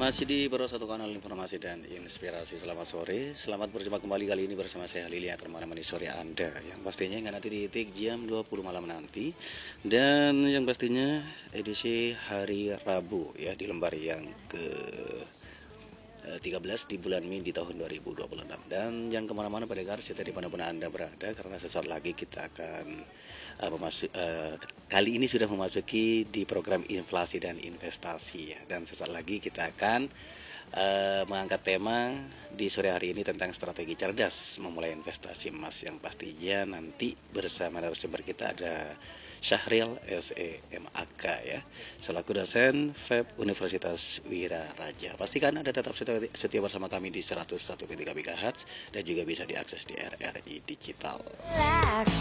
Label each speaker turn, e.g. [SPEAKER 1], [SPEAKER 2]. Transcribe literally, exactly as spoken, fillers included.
[SPEAKER 1] Masih di Bro Satu Kanal Informasi dan Inspirasi. Selamat sore, selamat berjumpa kembali kali ini bersama saya Halil yang akan menemani sore Anda, yang pastinya nggak nanti ditik jam dua puluh malam nanti. Dan yang pastinya edisi hari Rabu ya, di lembar yang ke tiga belas di bulan Mei di tahun dua ribu dua puluh enam. Dan jangan kemana-mana pendengar, setia di mana-mana Anda berada, karena sesaat lagi kita akan uh, memasuki, uh, kali ini sudah memasuki di program inflasi dan investasi ya. Dan sesaat lagi kita akan uh, mengangkat tema di sore hari ini tentang strategi cerdas memulai investasi emas, yang pastinya nanti bersama narasumber kita ada Syahril S E M A K ya, selaku dosen F E B Universitas Wira Raja. Pastikan Anda tetap setia, setia bersama kami di seratus satu koma tiga MHz dan juga bisa diakses di R R I Digital.